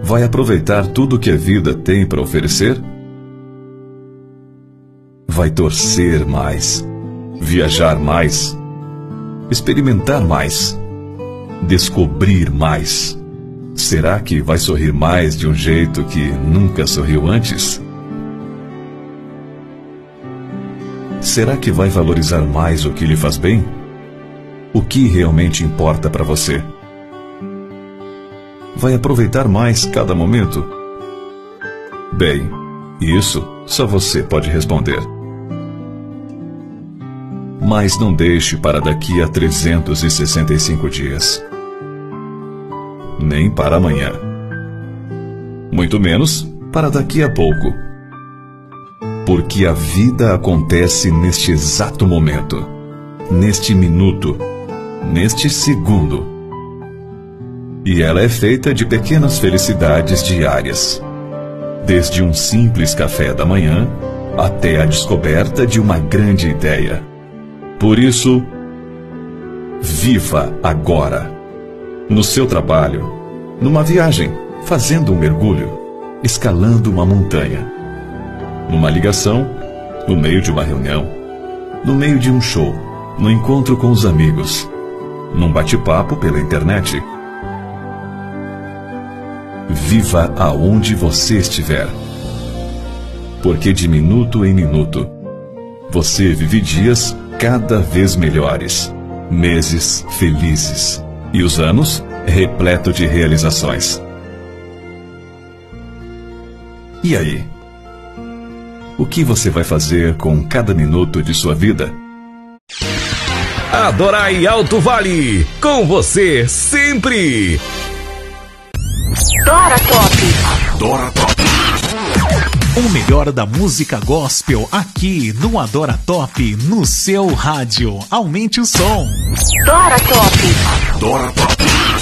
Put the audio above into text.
Vai aproveitar tudo que a vida tem para oferecer? Vai torcer mais, viajar mais, experimentar mais, descobrir mais. Será que vai sorrir mais de um jeito que nunca sorriu antes? Será que vai valorizar mais o que lhe faz bem? O que realmente importa para você? Vai aproveitar mais cada momento? Bem, isso só você pode responder. Mas não deixe para daqui a 365 dias. Nem para amanhã. Muito menos para daqui a pouco. Porque a vida acontece neste exato momento, neste minuto, neste segundo. E ela é feita de pequenas felicidades diárias. Desde um simples café da manhã até a descoberta de uma grande ideia. Por isso, viva agora. No seu trabalho, numa viagem, fazendo um mergulho, escalando uma montanha. Numa ligação, no meio de uma reunião, no meio de um show, no encontro com os amigos, num bate-papo pela internet. Viva aonde você estiver. Porque de minuto em minuto, você vive dias cada vez melhores, meses felizes e os anos repleto de realizações. E aí? O que você vai fazer com cada minuto de sua vida? Adorai Alto Vale, com você sempre. Dora Top. Dora Top. O melhor da música gospel aqui no Adora Top, no seu rádio. Aumente o som. Dora Top. Dora Top.